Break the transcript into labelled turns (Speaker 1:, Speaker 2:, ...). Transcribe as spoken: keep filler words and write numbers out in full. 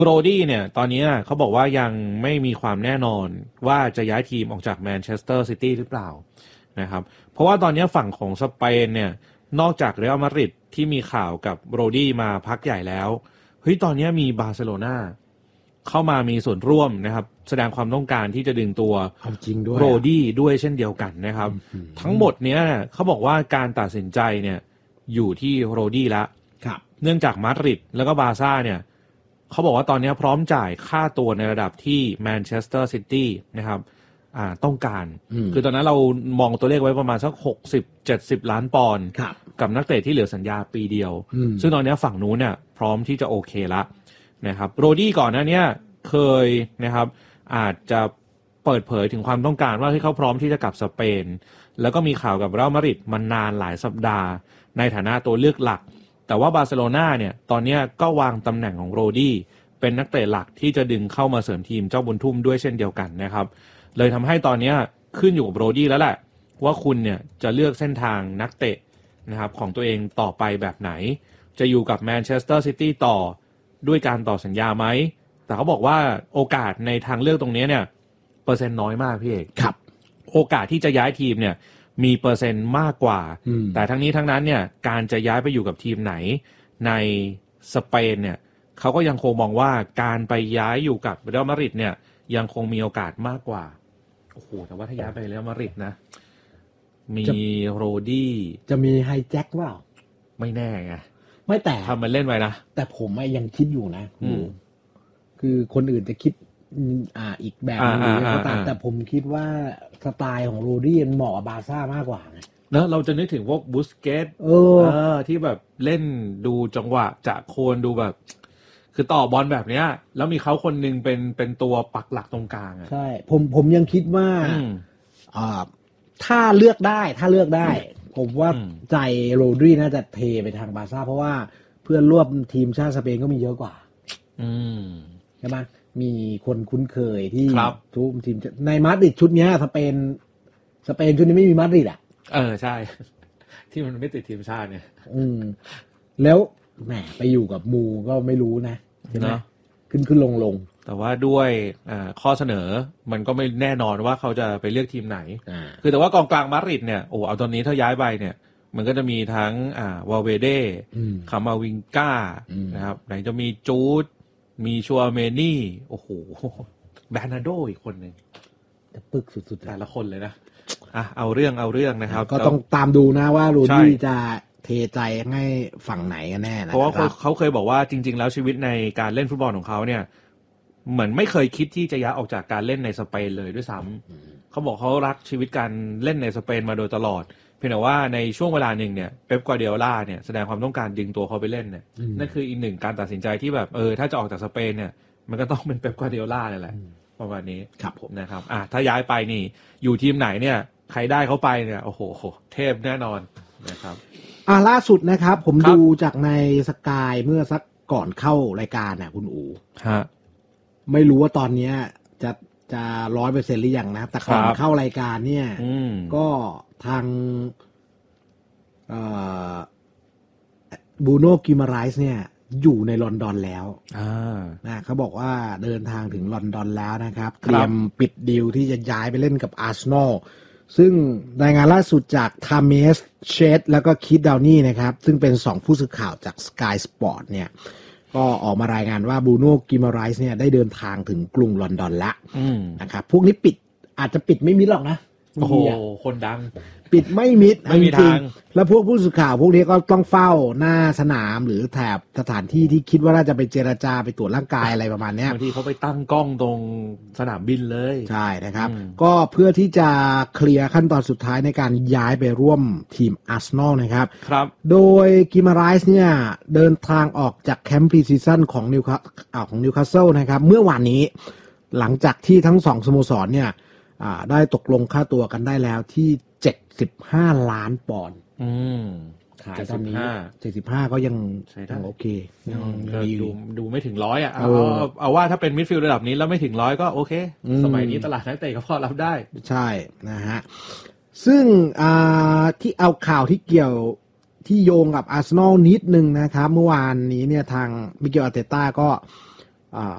Speaker 1: โรดี้เนี่ยตอนนี้เขาบอกว่ายังไม่มีความแน่นอนว่าจะย้ายทีมออกจากแมนเชสเตอร์ซิตี้หรือเปล่านะครับเพราะว่าตอนนี้ฝั่งของสเปนเนี่ยนอกจากเรอัลมาดริดที่มีข่าวกับโรดี้มาพักใหญ่แล้วเฮ้ยตอนนี้มีบาร์เซโลนาเข้ามามีส่วนร่วมนะครับแสดงความต้องการที่จะดึงตัวโรดี้ด้วยเช่นเดียวกันนะครับทั้งหมดเนี้ยเขาบอกว่าการตัดสินใจเนี่ยอยู่ที่โรดี้ละเนื่องจากมาดริดแล้วก็บาร์ซ่าเนี่ยเขาบอกว่าตอนนี้พร้อมจ่ายค่าตัวในระดับที่แมนเชสเตอร์ซิตี้นะครับอ่าต้องการคือตอนนั้นเรามองตัวเลขไว้ประมาณสักหกสิบ เจ็ดสิบล้านปอนด์กับนักเตะที่เหลือสัญญาปีเดียวซึ่งตอนนี้ฝั่งนู้นเนี่ยพร้อมที่จะโอเคละนะครับโรดี้ก่อนหน้านี้เคยนะครับอาจจะเปิดเผยถึงความต้องการว่าที่เขาพร้อมที่จะกลับสเปนแล้วก็มีข่าวกับเรอัลมาดริดมานานหลายสัปดาห์ในฐานะตัวเลือกหลักแต่ว่าบาร์เซโลนาเนี่ยตอนนี้ก็วางตำแหน่งของโรดี้เป็นนักเตะหลักที่จะดึงเข้ามาเสริมทีมเจ้าบุญทุ่มด้วยเช่นเดียวกันนะครับเลยทำให้ตอนนี้ขึ้นอยู่กับโรดี้แล้วแหละว่าคุณเนี่ยจะเลือกเส้นทางนักเตะนะครับของตัวเองต่อไปแบบไหนจะอยู่กับแมนเชสเตอร์ซิตี้ต่อด้วยการต่อสัญญาไหมแต่เขาบอกว่าโอกาสในทางเลือกตรงนี้เนี่ยเปอร์เซ็นต์น้อยมากพี่เอก
Speaker 2: ครับ
Speaker 1: โอกาสที่จะย้ายทีมเนี่ยมีเปอร์เซ็นต์มากกว่าแต่ทั้งนี้ทั้งนั้นเนี่ยการจะย้ายไปอยู่กับทีมไหนในสเปนเนี่ยเขาก็ยังคงมองว่าการไปย้ายอยู่กับเรอัลมาดริดเนี่ยยังคงมีโอกาสมากกว่าโอ้โหแต่ว่าถ้าย้ายไปเรอัลมาดริดนะมีโรดี้
Speaker 2: จะมีไฮแจ็คเปล่า
Speaker 1: ไม่แน่ไง
Speaker 2: ไม่แต่
Speaker 1: ทำมันเล่นไว้นะ
Speaker 2: แต่ผมยังคิดอยู่นะคือคนอื่นจะคิดอ่าอีกแบบนึงหรือก็ตามแต่ผมคิดว่าสไตล์ของโรดี้มันเหมาะกับบาร์ซ่ามากกว่าไง
Speaker 1: เนอะเราจะนึกถึงพวกบูสเกต
Speaker 2: เออ
Speaker 1: ที่แบบเล่นดูจังหวะจะโคนดูแบบคือต่อบอลแบบเนี้ยแล้วมีเขาคนนึงเป็นเป็นตัวปักหลักตรงกลางอ่ะ
Speaker 2: ใช่ผมผมยังคิดว่าอ่าถ้าเลือกได้ถ้าเลือกได้ผมว่าใจโรดี้น่าจะเทไปทางบาร์ซ่าเพราะว่าเพื่อนร่วมทีมชาติสเปนก็มีเยอะกว่าใช่ไหมมีคนคุ้นเคยที่ทุกทีมในมาดริดชุดนี้สเปนสเปนชุดนี้ไม่มีมาดริดอ่ะ
Speaker 1: เออใช่ที่มันไม่ติดทีมชาติเนี่ย
Speaker 2: อืมแล้วแหมไปอยู่กับมูก็ไม่รู้นะใช่ไหมขึ้นขึ้นลงลง
Speaker 1: แต่ว่าด้วยข้อเสนอมันก็ไม่แน่นอนว่าเขาจะไปเลือกทีมไหนคือแต่ว่ากองกลางมาดริดเนี่ยโอ้เอาตอนนี้ถ้าย้ายไปเนี่ยมันก็จะมีทั้งอ่าวาลเวเดคามาวิงก้านะครับไหนจะมีจูดมีชัวเมนี่โอ้โหแบรนาโดอีกคนนึง
Speaker 2: จะปึกสุดๆ
Speaker 1: แต่ละคนเลยนะอ่ะเอาเรื่องเอาเรื่องนะครับ
Speaker 2: ก็ต้องตามดูนะว่าโรดี้จะเทใจให้ฝั่งไหนกันแน่นะ
Speaker 1: เพราะว่าเขาเคยบอกว่าจริงๆแล้วชีวิตในการเล่นฟุตบอลของเขาเนี่ยเหมือนไม่เคยคิดที่จะย้ายออกจากการเล่นในสเปนเลยด้วยซ้ำเขาบอกเขารักชีวิตการเล่นในสเปนมาโดยตลอดเพียงแต่ว่าในช่วงเวลาหนึ่งเนี่ยเป๊ป กวาร์ดิโอลาเนี่ยแสดงความต้องการดึงตัวเขาไปเล่นเนี่ยนั่นคืออีกหนึ่งการตัดสินใจที่แบบเออถ้าจะออกจากสเปนเนี่ยมันก็ต้องเป็นเป๊ป กวาร์ดิโอลาเลยแหละประมาณนี้
Speaker 2: ครับผม
Speaker 1: นะครับอ่ะถ้าย้ายไปนี่อยู่ทีมไหนเนี่ยใครได้เขาไปเนี่ยโอ้โหเทพแน่นอนนะครับ
Speaker 2: อ่ะล่าสุดนะครับผมดูจากในสกายเมื่อสักก่อนเข้ารายการน่ะคุณอู๋
Speaker 1: ฮะ
Speaker 2: ไม่รู้ว่าตอนเนี้ยจะจะร้อยเปอร์เซ็นต์หรือยังนะแต่ก่อนเข้ารายการเนี่ยก็ทางบูโน่กิมาไรส์เนี่ยอยู่ในลอนดอนแล้วนะเขาบอกว่าเดินทางถึงลอนดอนแล้วนะครับเตรียมปิดดีลที่จะย้ายไปเล่นกับอาร์เซนอลซึ่งรายงานล่าสุดจากทาเมสเชดแล้วก็คิดดาวนี่นะครับซึ่งเป็นสองผู้สื่อข่าวจาก Sky Sport เนี่ยก็ออกมารายงานว่าบูโน่กิมาไรส์เนี่ยได้เดินทางถึงกรุงลอนดอนแล้วนะครับพวกนี้ปิดอาจจะปิดไม่มิดหรอกนะ
Speaker 1: โอ้โหคนดัง
Speaker 2: ปิดไม่มิด
Speaker 1: ไม่มีทาง
Speaker 2: แล้วพวกผู้สื่อข่าวพวกนี้ก็ต้องเฝ้าหน้าสนามหรือแถบสถานที่ที่คิดว่าน่าจะไปเจรจาไปตรวจร่างกายอะไรประมาณนี้
Speaker 1: บางทีเขาไปตั้งกล้องตรงสนามบินเลย
Speaker 2: ใช่นะครับก็เพื่อที่จะเคลียร์ขั้นตอนสุดท้ายในการย้ายไปร่วมทีมอาร์เซนอลนะครับ
Speaker 1: ครับ
Speaker 2: โดยกิมาไรส์เนี่ยเดินทางออกจากแคมป์พรีซีซั่นของนิวคาอ่าของนิวคาสเซิลนะครับเมื่อวานนี้หลังจากที่ทั้งสองสโมสรเนี่ยได้ตกลงค่าตัวกันได้แล้วที่เจ็ดสิบห้าล้านปอนด์
Speaker 1: อืม
Speaker 2: ขายตอนนี้เจ็ดสิบห้าก็ยังยังโอเค
Speaker 1: ยังดูดูไม่ถึงร้อยอ่ะเอาเอาว่าถ้าเป็นมิดฟิลด์ระดับนี้แล้วไม่ถึงร้อยก็โอเคสมัยนี้ตลาดนักเตะก็พอรับได้
Speaker 2: ใช่นะฮะซึ่งที่เอาข่าวที่เกี่ยวที่โยงกับอาร์เซนอลนิดนึงนะครับเมื่อวานนี้เนี่ยทางมิเกลอาร์เตต้าก็อ่า